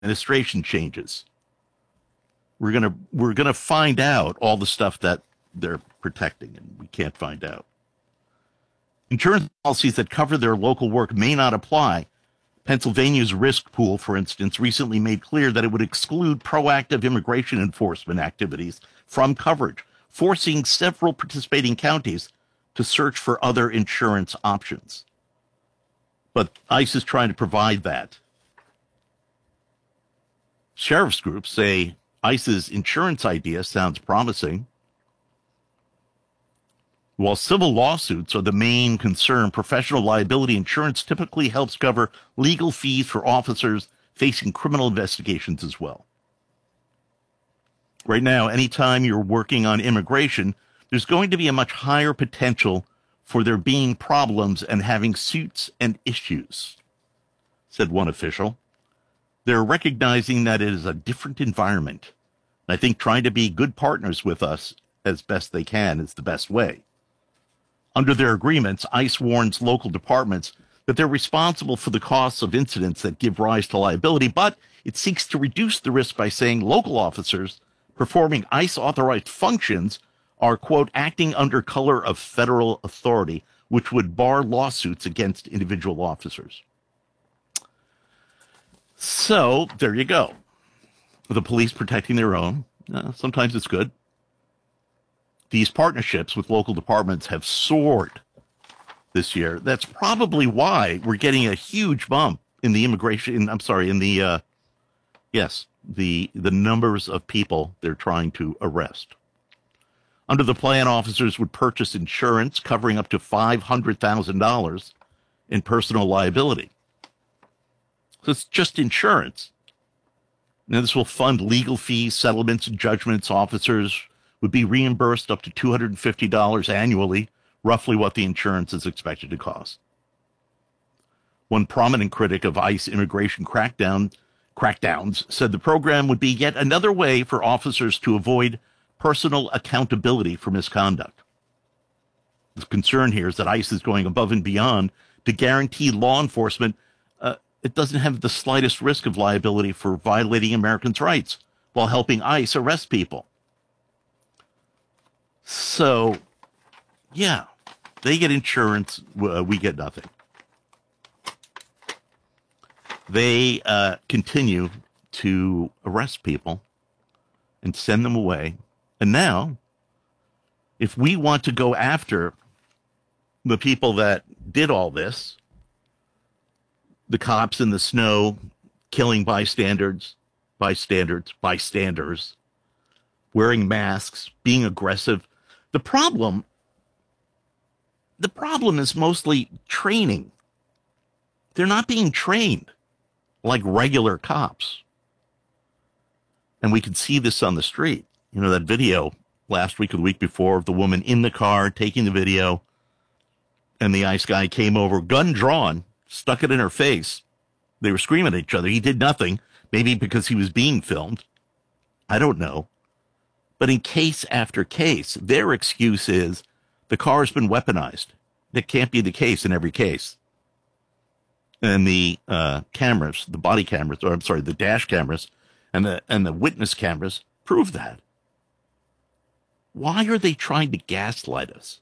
administration changes. We're gonna find out all the stuff that they're protecting, and we can't find out. Insurance policies that cover their local work may not apply. Pennsylvania's risk pool, for instance, recently made clear that it would exclude proactive immigration enforcement activities from coverage, forcing several participating counties to search for other insurance options. But ICE is trying to provide that. Sheriff's groups say ICE's insurance idea sounds promising. While civil lawsuits are the main concern, professional liability insurance typically helps cover legal fees for officers facing criminal investigations as well. Right now, anytime you're working on immigration, there's going to be a much higher potential for there being problems and having suits and issues, said one official. They're recognizing that it is a different environment. I think trying to be good partners with us as best they can is the best way. Under their agreements, ICE warns local departments that they're responsible for the costs of incidents that give rise to liability, but it seeks to reduce the risk by saying local officers performing ICE-authorized functions are, quote, acting under color of federal authority, which would bar lawsuits against individual officers. So, there you go. The police protecting their own. Sometimes it's good. These partnerships with local departments have soared this year. That's probably why we're getting a huge bump in the the numbers of people they're trying to arrest. Under the plan, officers would purchase insurance covering up to $500,000 in personal liability. So it's just insurance. Now, this will fund legal fees, settlements, and judgments. Officers would be reimbursed up to $250 annually, roughly what the insurance is expected to cost. One prominent critic of ICE immigration crackdowns said the program would be yet another way for officers to avoid personal accountability for misconduct. The concern here is that ICE is going above and beyond to guarantee law enforcement it doesn't have the slightest risk of liability for violating Americans' rights while helping ICE arrest people. So, yeah, they get insurance, we get nothing. They continue to arrest people and send them away. And now, if we want to go after the people that did all this, the cops in the snow killing bystanders, wearing masks, being aggressive. The problem is mostly training. They're not being trained like regular cops. And we can see this on the street. You know, that video last week or the week before of the woman in the car taking the video, and the ICE guy came over, gun drawn, stuck it in her face. They were screaming at each other. He did nothing, maybe because he was being filmed. I don't know. But in case after case, their excuse is the car has been weaponized. That can't be the case in every case. And the cameras, the body cameras, or I'm sorry, the dash cameras and the witness cameras prove that. Why are they trying to gaslight us?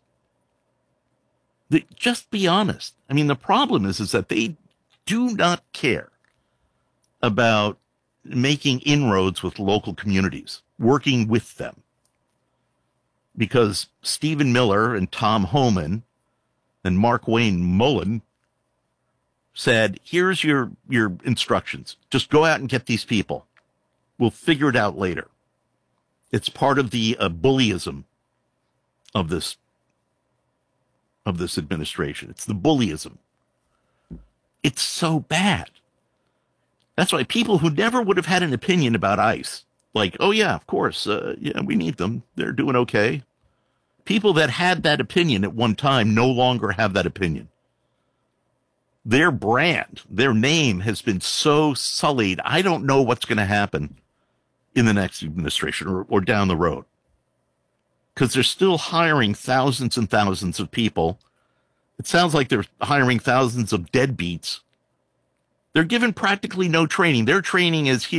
Just be honest. I mean, the problem is that they do not care about making inroads with local communities, working with them. Because Stephen Miller and Tom Homan and Mark Wayne Mullen said, here's your instructions. Just go out and get these people. We'll figure it out later. It's part of the bullyism of this administration. It's the bullyism. It's so bad. That's why people who never would have had an opinion about ICE, like, oh yeah, of course, yeah, we need them. They're doing okay. People that had that opinion at one time no longer have that opinion. Their brand, their name has been so sullied. I don't know what's going to happen in the next administration or down the road. Because they're still hiring thousands and thousands of people. It sounds like they're hiring thousands of deadbeats They're given practically no training. Their training is